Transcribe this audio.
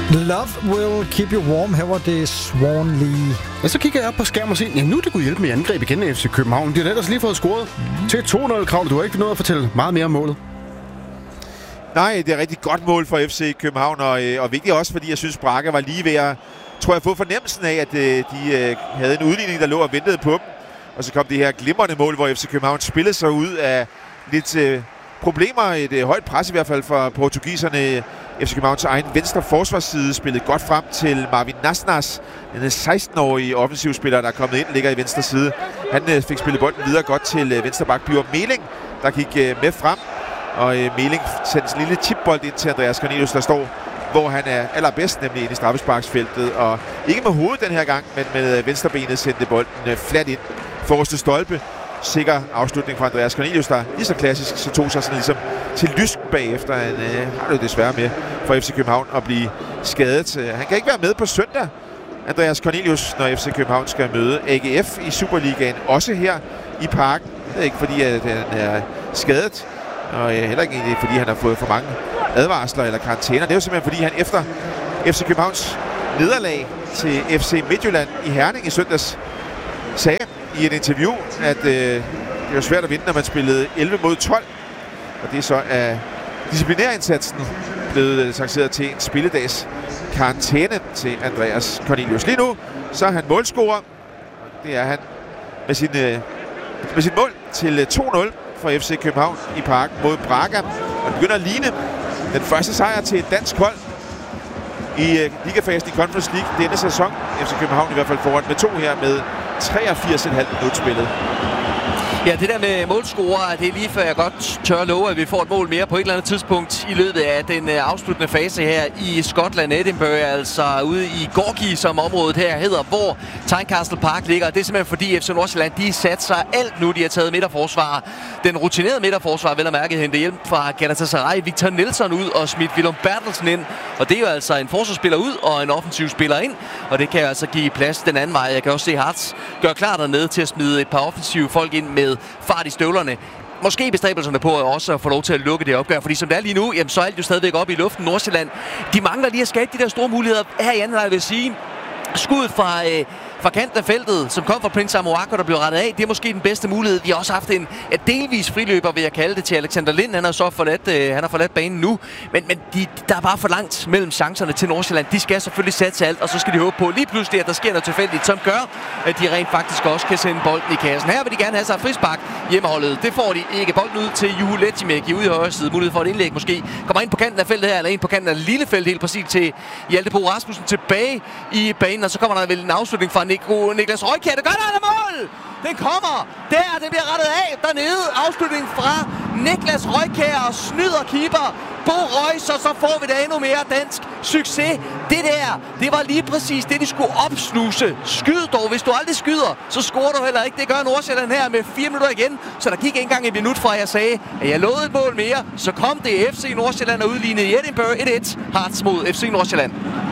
Love Will Keep You Warm. Her var det Swan Lee. Og så kigger jeg op på skærmen og siger, nu det kunne hjælpe med angreb igen af FC København. De har ellers lige fået scoret til 2-0, Krav. Du har ikke nået at fortælle meget mere om målet. Nej, det er et rigtig godt mål for FC København, og vigtigt også, fordi jeg synes, Braga var lige ved at, tror jeg, få fornemmelsen af, at de havde en udligning, der lå og ventede på dem. Og så kom det her glimrende mål, hvor FC København spillede sig ud af lidt problemer. Et højt pres i hvert fald for portugiserne. FC Københavns egen venstre forsvarsside spillede godt frem til Marvin Nasnas, den 16-årige offensivspiller, der er kommet ind, ligger i venstre side. Han fik spillet bolden videre godt til venstreback Bjørn Meling, der gik med frem. Og Meling sendte en lille chipbold ind til Andreas Cornelius, der står, hvor han er allerbedst, nemlig inde i straffesparksfeltet. Og ikke med hovedet den her gang, men med venstrebenet sendte bolden flat ind. Forreste stolpe. Sikker afslutning fra Andreas Cornelius, der lige så klassisk, så tog sig sådan ligesom til lysken bagefter. Han har det desværre med for FC København at blive skadet. Han kan ikke være med på søndag, Andreas Cornelius, når FC København skal møde AGF i Superligaen. Også her i Parken. Det er ikke fordi, at han er skadet, og heller ikke egentlig, fordi han har fået for mange advarsler eller karantæner. Det er jo simpelthen, fordi han efter FC Københavns nederlag til FC Midtjylland i Herning i søndags sagde i et interview, at det er svært at vinde, når man spillede 11 mod 12. Og det er så af disciplinærindsatsen blevet sanktioneret til en spilledags karantæne til Andreas Cornelius. Lige nu så er han målscorer. Det er han med sin mål til 2-0 for FC København i Parken mod Braga. Og det begynder at ligne den første sejr til et dansk hold i ligafasen i Conference League denne sæson. FC København i hvert fald foran med 2 her med 83,5 minut spillet. Ja, det der med målscorer, det er lige før jeg godt tør love, at vi får et mål mere på et eller andet tidspunkt i løbet af den afsluttende fase her i Skotland. Edinburgh, altså ude i Gorgie, som området her hedder, hvor Tynecastle Park ligger. Det er simpelthen fordi FC Nordsjælland, de satser alt nu. De har taget midterforsvar. Den rutinerede midterforsvar, vel at mærke, hente hjælp fra Galatasaray. Victor Nelson ud og smidt Willem Bertelsen ind. Og det er jo altså en forsvarsspiller ud og en offensiv spiller ind. Og det kan jo altså give plads den anden vej. Jeg kan også se Hartz gøre klar dernede til at smide et par offensive folk ind med fart i støvlerne. Måske bestræbelserne på også at få lov til at lukke det opgør, fordi som det er lige nu, jamen, så er alt jo stadigvæk oppe i luften. Nordsjælland, de mangler lige at skabe de der store muligheder. Her i anden, jeg vil sige, skuddet fra kanten af feltet, som kom fra Prince Amoako, der blev rettet af. Det er måske den bedste mulighed. Vi har også haft en delvis friløber, vil jeg kalde det, til Alexander Lind. Han har så forladt banen nu. Men der er bare for langt mellem chancerne til Nordsjælland. De skal selvfølgelig satse alt, og så skal de håbe på lige pludselig, at der sker noget tilfældigt, som gør, at de rent faktisk også kan sende bolden i kassen. Her vil de gerne have sig frispark hjemmeholdet. Det får de ikke. Bolden ud til Juhu Lechimäki ude i højre side. Mulighed for et indlæg måske. Kommer ind på kanten af feltet her, eller ind på kanten af lille felt helt præcis til Hjalte Bo Rasmussen tilbage i banen, og så kommer der vel en afslutning fra Niklas Røykjær. Det gør der mål! Den kommer! Den bliver rettet af dernede. Afslutning fra Niklas Røykjær og snyder keeper Bo Reus, og så får vi da endnu mere dansk succes. Det var lige præcis det, de skulle opsnuse. Skyd dog. Hvis du aldrig skyder, så scorer du heller ikke. Det gør Nordsjælland her med 4 minutter igen. Så der gik ikke engang en minut fra, jeg sagde, at jeg lovede et mål mere. Så kom det FC Nordsjælland og udlignede i Edinburgh 1-1. Hartz mod FC Nordsjælland.